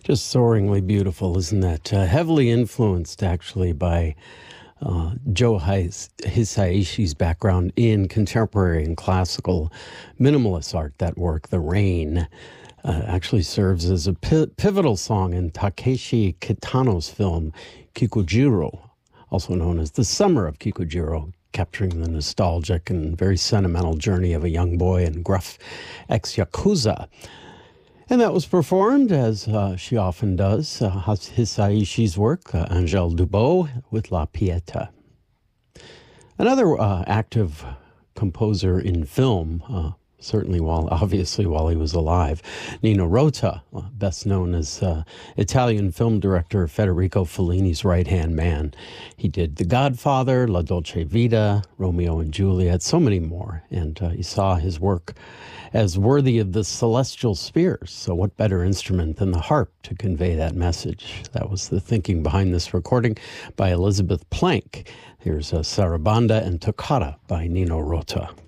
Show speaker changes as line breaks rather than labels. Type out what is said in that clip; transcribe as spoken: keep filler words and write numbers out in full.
Just soaringly beautiful, isn't that? Uh, heavily influenced, actually, by uh, Joe His- Hisaishi's background in contemporary and classical minimalist art. That work, The Rain, uh, actually serves as a pi- pivotal song in Takeshi Kitano's film Kikujiro, also known as The Summer of Kikujiro, capturing the nostalgic and very sentimental journey of a young boy and gruff ex-Yakuza. And that was performed, as uh, she often does, uh, Hisaishi's work, uh, Angèle Dubot with La Pieta. Another uh, active composer in film, uh, certainly while, obviously while he was alive, Nino Rota, uh, best known as uh, Italian film director Federico Fellini's right-hand man. He did The Godfather, La Dolce Vita, Romeo and Juliet, so many more. And uh, he saw his work as worthy of the celestial spheres. So what better instrument than the harp to convey that message? That was the thinking behind this recording by Elizabeth Plank. Here's a Sarabanda and Toccata by Nino Rota.